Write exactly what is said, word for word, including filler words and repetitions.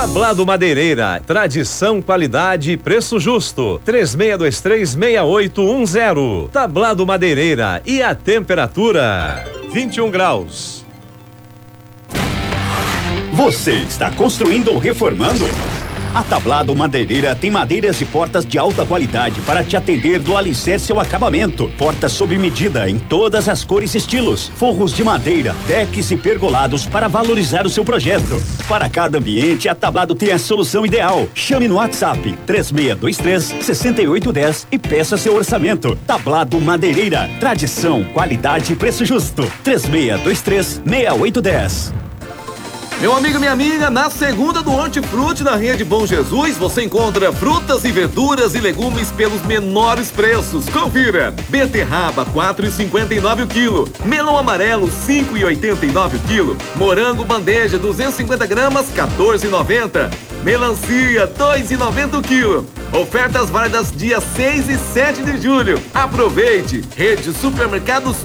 Tablado Madeireira, tradição, qualidade e preço justo. três seis dois três, seis oito um zero. Tablado Madeireira, e a temperatura vinte e um graus. Você está construindo ou reformando? A Tablado Madeireira tem madeiras e portas de alta qualidade para te atender do alicerce ao acabamento. Portas sob medida em todas as cores e estilos. Forros de madeira, decks e pergolados para valorizar o seu projeto. Para cada ambiente, a Tablado tem a solução ideal. Chame no WhatsApp três seis dois três, seis oito um zero e peça seu orçamento. Tablado Madeireira. Tradição, qualidade e preço justo. três seis dois três, seis oito um zero. Meu amigo, minha amiga, na segunda do Hortifruti na Rede Bom Jesus, você encontra frutas e verduras e legumes pelos menores preços. Confira: beterraba quatro reais e cinquenta e nove centavos o quilo, melão amarelo cinco reais e oitenta e nove centavos o quilo, morango bandeja duzentos e cinquenta gramas quatorze reais e noventa centavos, melancia dois reais e noventa centavos o quilo. Ofertas válidas dia seis e sete de julho. Aproveite! Rede Supermercados